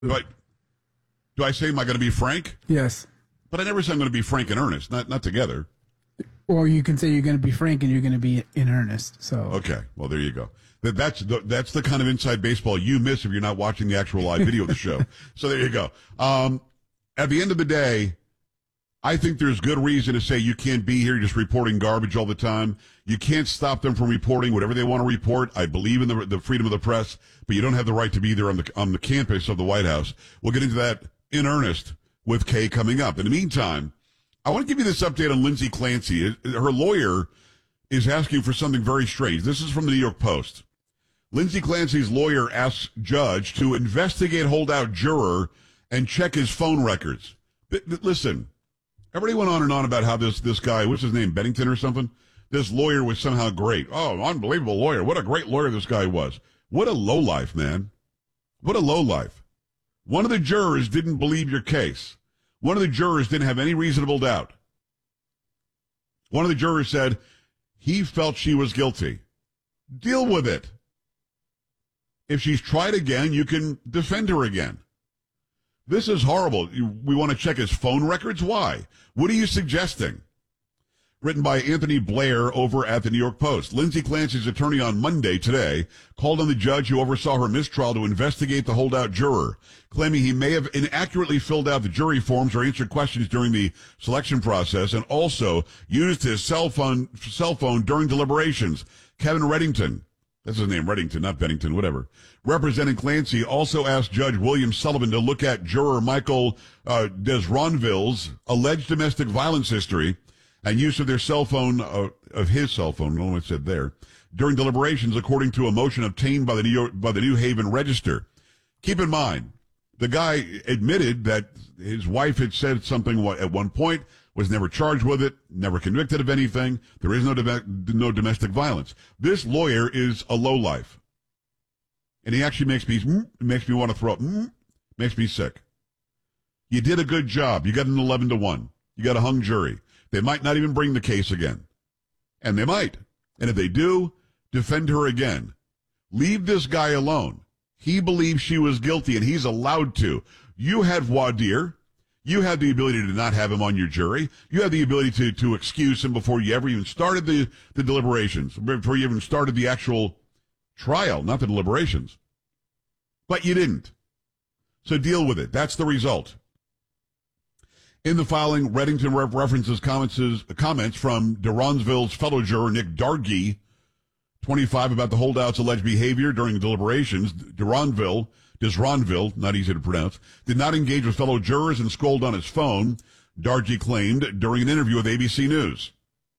Do I, do I say, am I going to be frank? Yes. But I never say I'm going to be frank and earnest, not together. Or you can say you're going to be frank and you're going to be in earnest. So Okay, well, there you go. That's the kind of inside baseball you miss if you're not watching the actual live video of the show. So there you go. At the end of the day, I think there's good reason to say you can't be here just reporting garbage all the time. You can't stop them from reporting whatever they want to report. I believe in the freedom of the press, but you don't have the right to be there on the campus of the White House. We'll get into that in earnest with Kay coming up. In the meantime, I want to give you this update on Lindsay Clancy. Her lawyer is asking for something very strange. This is from the New York Post. Lindsay Clancy's lawyer asks judge to investigate holdout juror and check his phone records. Listen, everybody went on and on about how this guy, what's his name, Bennington or something? This lawyer was somehow great. Oh, unbelievable lawyer. What a great lawyer this guy was. What a lowlife, man. What a lowlife. One of the jurors didn't believe your case. One of the jurors didn't have any reasonable doubt. One of the jurors said he felt she was guilty. Deal with it. If she's tried again, you can defend her again. This is horrible. We want to check his phone records? Why? What are you suggesting? Written by Anthony Blair over at the New York Post. Lindsay Clancy's attorney on Monday, today, called on the judge who oversaw her mistrial to investigate the holdout juror, claiming he may have inaccurately filled out the jury forms or answered questions during the selection process and also used his cell phone during deliberations. Kevin Reddington, that's his name, Reddington, not Bennington, whatever, representing Clancy, also asked Judge William Sullivan to look at juror Michael Desronville's alleged domestic violence history and use of their cell phone, of his cell phone, no one said there, during deliberations, according to a motion obtained by the New Haven Register. Keep in mind, the guy admitted that his wife had said something at one point, was never charged with it, never convicted of anything. There is no domestic violence. This lawyer is a lowlife. And he actually makes me want to throw up, makes me sick. You did a good job. You got an 11-1. You got a hung jury. They might not even bring the case again. And they might. And if they do, defend her again. Leave this guy alone. He believes she was guilty and he's allowed to. You had voir dire. You had the ability to not have him on your jury. You had the ability to excuse him before you ever even started the deliberations, before you even started the actual trial, not the deliberations. But you didn't. So deal with it. That's the result. In the filing, Reddington references comments from Desronville's fellow juror, Nick Dargy, 25, about the holdout's alleged behavior during deliberations. Desronville, not easy to pronounce, did not engage with fellow jurors and scrolled on his phone, Dargy claimed during an interview with ABC News.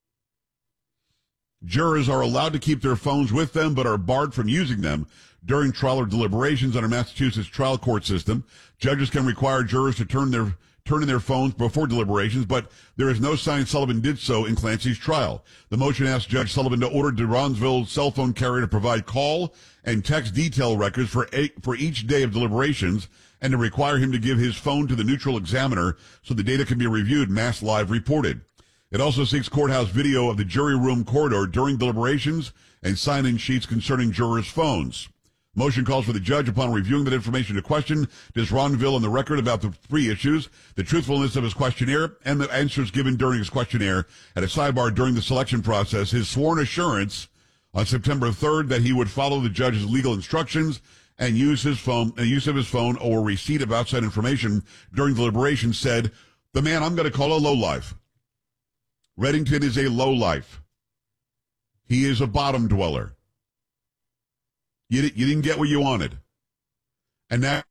Jurors are allowed to keep their phones with them, but are barred from using them during trial or deliberations under Massachusetts trial court system. Judges can require jurors to turn in their phones before deliberations, but there is no sign Sullivan did so in Clancy's trial. The motion asked Judge Sullivan to order Desronville's cell phone carrier to provide call and text detail records for each day of deliberations and to require him to give his phone to the neutral examiner so the data can be reviewed, Mass Live reported. It also seeks courthouse video of the jury room corridor during deliberations and sign-in sheets concerning jurors' phones. Motion calls for the judge, upon reviewing that information, to question Desronville on the record about the three issues, the truthfulness of his questionnaire and the answers given during his questionnaire at a sidebar during the selection process, his sworn assurance on September 3rd that he would follow the judge's legal instructions and use of his phone or receipt of outside information during deliberations, said, the man I'm going to call a lowlife. Reddington is a lowlife. He is a bottom dweller. You didn't get what you wanted. And now,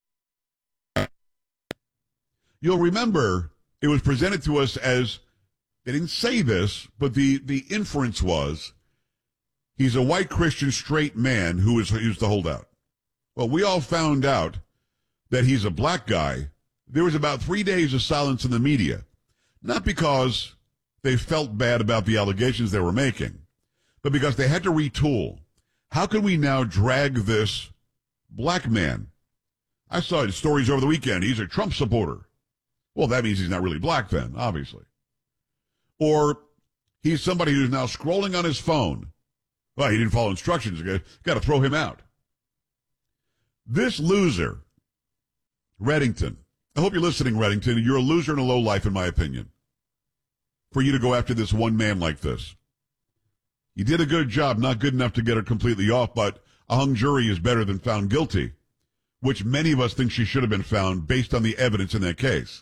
you'll remember it was presented to us as, they didn't say this, but the inference was, he's a white Christian straight man who is the holdout. Well, we all found out that he's a black guy. There was about 3 days of silence in the media. Not because they felt bad about the allegations they were making, but because they had to retool. How can we now drag this black man? I saw his stories over the weekend. He's a Trump supporter. Well, that means he's not really black then, obviously. Or he's somebody who's now scrolling on his phone. Well, he didn't follow instructions. Got to throw him out. This loser Reddington. I hope you're listening, Reddington. You're a loser and a lowlife, in my opinion, for you to go after this one man like this. You did a good job, not good enough to get her completely off, but a hung jury is better than found guilty, which many of us think she should have been found based on the evidence in that case.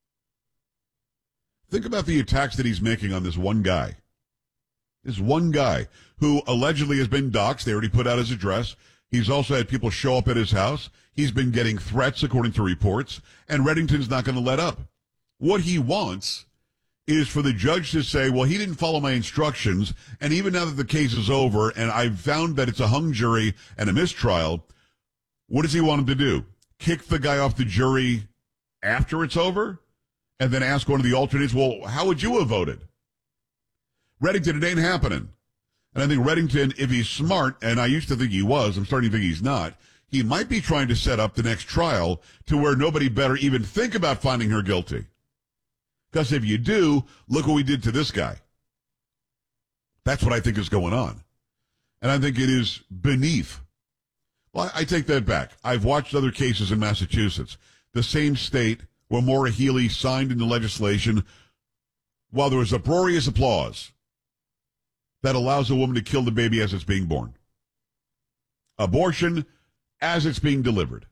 Think about the attacks that he's making on this one guy. This one guy who allegedly has been doxxed. They already put out his address. He's also had people show up at his house. He's been getting threats, according to reports, and Reddington's not going to let up. What he wants is for the judge to say, well, he didn't follow my instructions, and even now that the case is over and I've found that it's a hung jury and a mistrial, what does he want him to do? Kick the guy off the jury after it's over? And then ask one of the alternates, well, how would you have voted? Reddington, it ain't happening. And I think Reddington, if he's smart, and I used to think he was, I'm starting to think he's not, he might be trying to set up the next trial to where nobody better even think about finding her guilty. Because if you do, look what we did to this guy. That's what I think is going on. And I think it is beneath. Well, I take that back. I've watched other cases in Massachusetts, the same state where Maura Healey signed into legislation while there was uproarious applause that allows a woman to kill the baby as it's being born. Abortion as it's being delivered.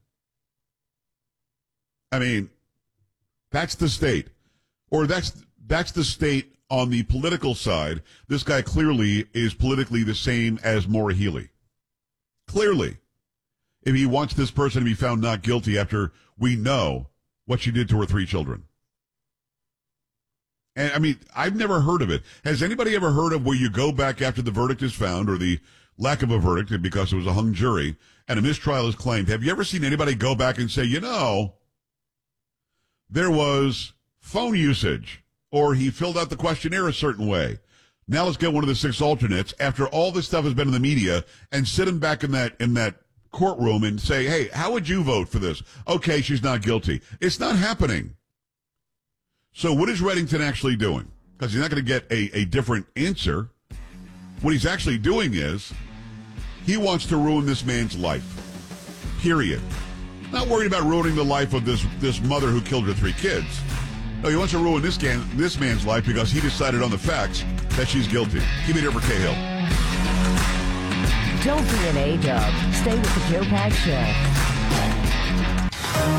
I mean, that's the state. Or that's the state on the political side. This guy clearly is politically the same as Maura Healey. Clearly. If he wants this person to be found not guilty after we know what she did to her 3 children. And, I mean, I've never heard of it. Has anybody ever heard of where you go back after the verdict is found or the lack of a verdict because it was a hung jury and a mistrial is claimed? Have you ever seen anybody go back and say, you know, there was phone usage or he filled out the questionnaire a certain way. Now let's get one of the 6 alternates after all this stuff has been in the media and sit him back in that courtroom and say, hey, how would you vote for this? Okay, she's not guilty. It's not happening. So what is Reddington actually doing? Because he's not going to get a different answer. What he's actually doing is he wants to ruin this man's life. Period. Not worried about ruining the life of this mother who killed her 3 kids. No, he wants to ruin this man's life because he decided on the facts that she's guilty. Keep it here for Cahill. Don't be an A-dub. Stay with the Joe Pags Show.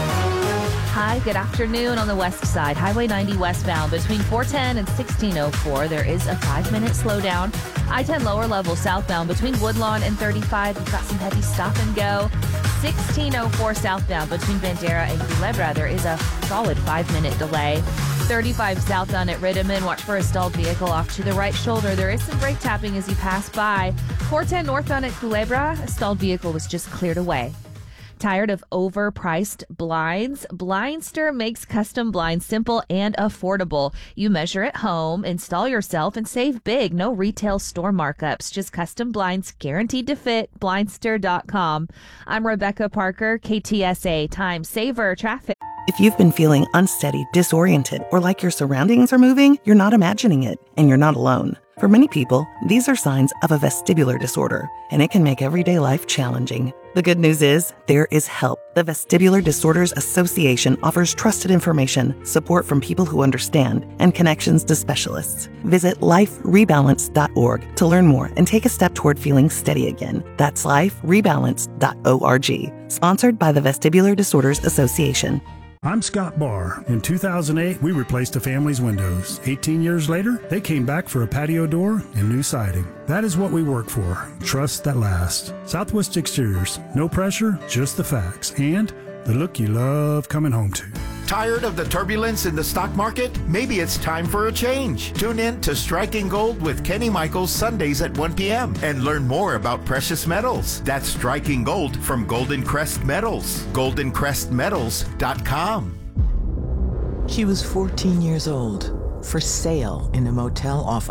Hi, good afternoon on the west side. Highway 90 westbound between 410 and 1604. There is a 5-minute slowdown. I-10 lower level southbound between Woodlawn and 35. You've got some heavy stop and go. 1604 southbound between Bandera and Culebra. There is a solid 5-minute delay. 35 southbound at Rittiman. Watch for a stalled vehicle off to the right shoulder. There is some brake tapping as you pass by. 410 northbound at Culebra. A stalled vehicle was just cleared away. Tired of overpriced blinds? Blindster makes custom blinds simple and affordable. You measure at home, install yourself, and save big. No retail store markups, just custom blinds guaranteed to fit. Blindster.com. I'm Rebecca Parker, KTSA Time Saver Traffic. If you've been feeling unsteady, disoriented, or like your surroundings are moving, you're not imagining it, and you're not alone. For many people, these are signs of a vestibular disorder, and it can make everyday life challenging. The good news is, there is help. The Vestibular Disorders Association offers trusted information, support from people who understand, and connections to specialists. Visit liferebalance.org to learn more and take a step toward feeling steady again. That's liferebalance.org. Sponsored by the Vestibular Disorders Association. I'm Scott Barr. In 2008, we replaced a family's windows. 18 years later, they came back for a patio door and new siding. That is what we work for. Trust that lasts. Southwest Exteriors. No pressure, just the facts. And the look you love coming home to. Tired of the turbulence in the stock market? Maybe it's time for a change. Tune in to Striking Gold with Kenny Michaels Sundays at 1 p.m. and learn more about precious metals. That's Striking Gold from Golden Crest Metals. GoldenCrestMetals.com. She was 14 years old, for sale in a motel off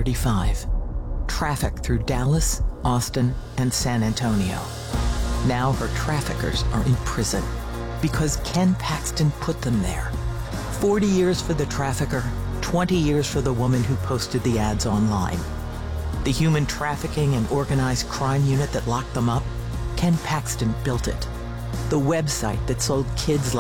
I-35. Traffic through Dallas, Austin, and San Antonio. Now her traffickers are in prison because Ken Paxton put them there. 40 years for the trafficker, 20 years for the woman who posted the ads online. The human trafficking and organized crime unit that locked them up, Ken Paxton built it. The website that sold kids like